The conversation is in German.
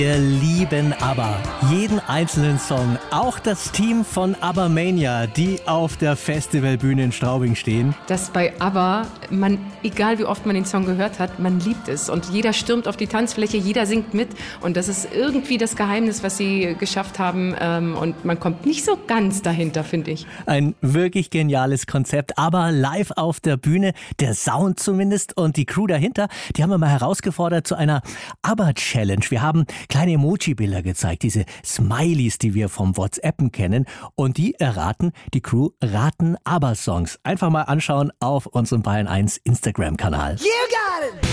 Wir lieben ABBA. Jeden einzelnen Song. Auch das Team von ABBA-Mania, die auf der Festivalbühne in Straubing stehen. Dass bei ABBA, egal wie oft man den Song gehört hat, man liebt es. Und jeder stürmt auf die Tanzfläche, jeder singt mit. Und das ist irgendwie das Geheimnis, was sie geschafft haben. Und man kommt nicht so ganz dahinter, finde ich. Ein wirklich geniales Konzept. ABBA live auf der Bühne, der Sound zumindest. Und die Crew dahinter, die haben wir mal herausgefordert zu einer ABBA-Challenge. Wir haben kleine Emoji-Bilder gezeigt, diese Smileys, die wir vom WhatsAppen kennen. Und die die Crew raten ABBA-Songs. Einfach mal anschauen auf unserem Bayern 1 Instagram-Kanal. You got it!